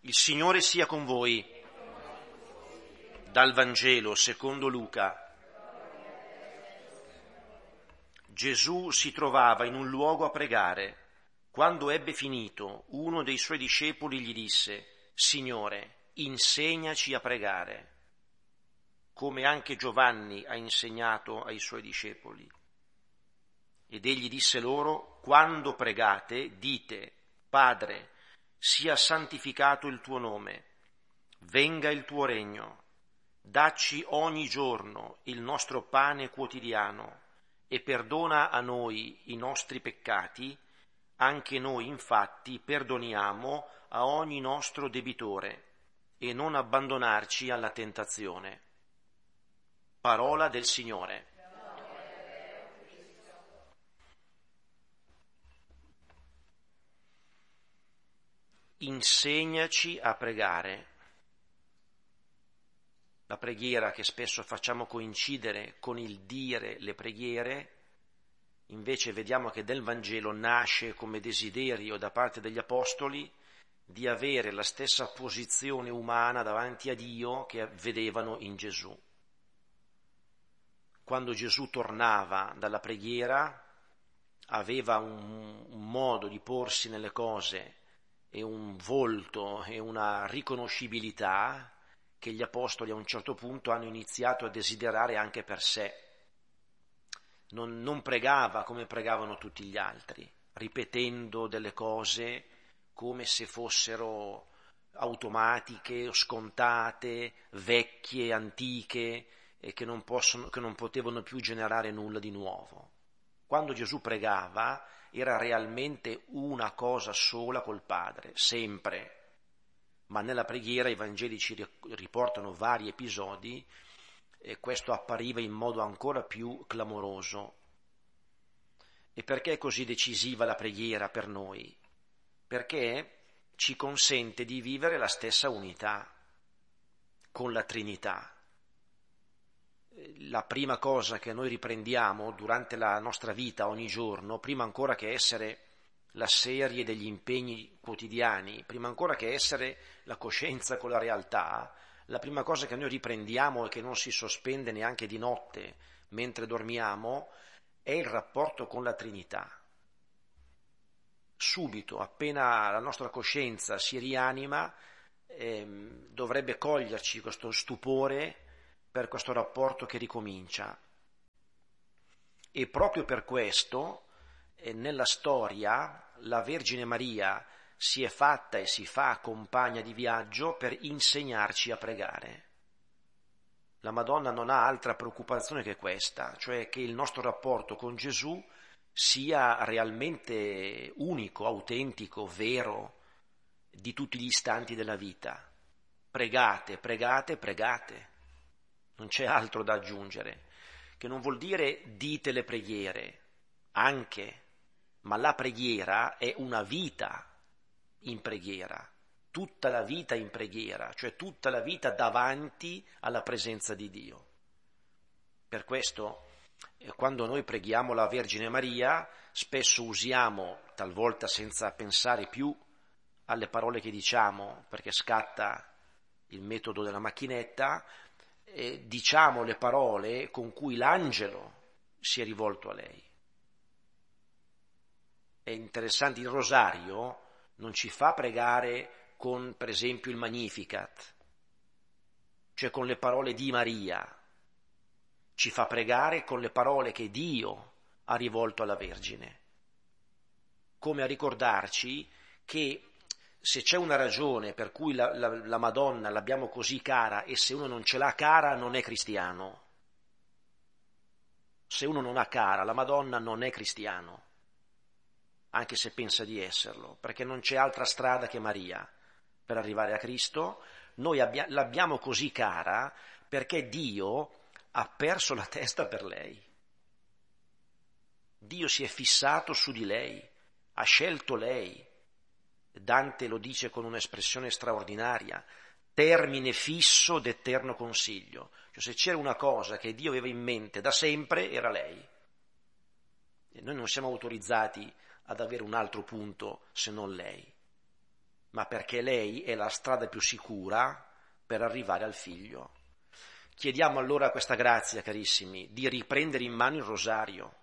Il Signore sia con voi. Dal Vangelo secondo Luca. Gesù si trovava in un luogo a pregare. Quando ebbe finito, uno dei suoi discepoli gli disse: Signore, insegnaci a pregare, come anche Giovanni ha insegnato ai suoi discepoli. Ed egli disse loro: quando pregate, dite: Padre, sia santificato il tuo nome, venga il tuo regno, dacci ogni giorno il nostro pane quotidiano e perdona a noi i nostri peccati, anche noi infatti perdoniamo a ogni nostro debitore, e non abbandonarci alla tentazione. Parola del Signore. Insegnaci a pregare. La preghiera che spesso facciamo coincidere con il dire le preghiere, invece vediamo che nel Vangelo nasce come desiderio da parte degli apostoli di avere la stessa posizione umana davanti a Dio che vedevano in Gesù. Quando Gesù tornava dalla preghiera aveva un modo di porsi nelle cose e un volto e una riconoscibilità che gli apostoli a un certo punto hanno iniziato a desiderare anche per sé. Non pregava come pregavano tutti gli altri, ripetendo delle cose come se fossero automatiche, scontate, vecchie, antiche e che non potevano più generare nulla di nuovo. Quando Gesù pregava era realmente una cosa sola col Padre, sempre. Ma nella preghiera i Vangeli ci riportano vari episodi e questo appariva in modo ancora più clamoroso. E perché è così decisiva la preghiera per noi? Perché ci consente di vivere la stessa unità con la Trinità. La prima cosa che noi riprendiamo durante la nostra vita ogni giorno, prima ancora che essere la serie degli impegni quotidiani, prima ancora che essere la coscienza con la realtà, la prima cosa che noi riprendiamo e che non si sospende neanche di notte mentre dormiamo è il rapporto con la Trinità. Subito, appena la nostra coscienza si rianima, dovrebbe coglierci questo stupore per questo rapporto che ricomincia. E proprio per questo, nella storia, la Vergine Maria si è fatta e si fa compagna di viaggio per insegnarci a pregare. La Madonna non ha altra preoccupazione che questa, cioè che il nostro rapporto con Gesù sia realmente unico, autentico, vero, di tutti gli istanti della vita. Pregate, pregate, pregate. Non c'è altro da aggiungere, che non vuol dire dite le preghiere, anche, ma la preghiera è una vita in preghiera, tutta la vita in preghiera, cioè tutta la vita davanti alla presenza di Dio. Per questo, quando noi preghiamo la Vergine Maria, spesso usiamo, talvolta senza pensare più alle parole che diciamo, perché scatta il metodo della macchinetta, diciamo le parole con cui l'angelo si è rivolto a lei. È interessante, il rosario non ci fa pregare con, per esempio, il Magnificat, cioè con le parole di Maria, ci fa pregare con le parole che Dio ha rivolto alla Vergine, come a ricordarci che se c'è una ragione per cui la Madonna l'abbiamo così cara e se uno non ce l'ha cara non è cristiano. Se uno non ha cara la Madonna non è cristiano, anche se pensa di esserlo, perché non c'è altra strada che Maria per arrivare a Cristo. Noi l'abbiamo così cara perché Dio ha perso la testa per lei. Dio si è fissato su di lei, ha scelto lei. Dante lo dice con un'espressione straordinaria: termine fisso d'eterno consiglio. Cioè, se c'era una cosa che Dio aveva in mente da sempre era lei. E noi non siamo autorizzati ad avere un altro punto se non lei. ma perché lei è la strada più sicura per arrivare al Figlio. Chiediamo allora questa grazia, carissimi, di riprendere in mano il rosario,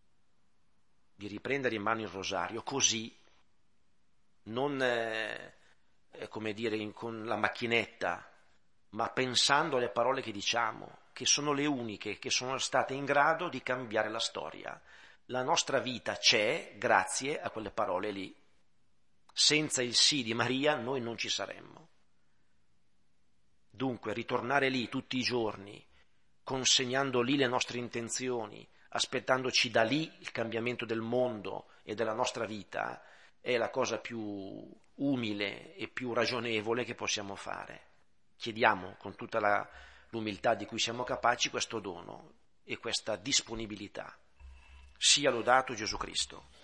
così, non come dire con la macchinetta, ma pensando alle parole che diciamo, che sono le uniche che sono state in grado di cambiare la storia. La nostra vita c'è grazie a quelle parole lì. Senza il sì di Maria noi non ci saremmo. Dunque, ritornare lì tutti i giorni, consegnando lì le nostre intenzioni, aspettandoci da lì il cambiamento del mondo e della nostra vita, è la cosa più umile e più ragionevole che possiamo fare. Chiediamo con tutta l'umiltà di cui siamo capaci questo dono e questa disponibilità. Sia lodato Gesù Cristo.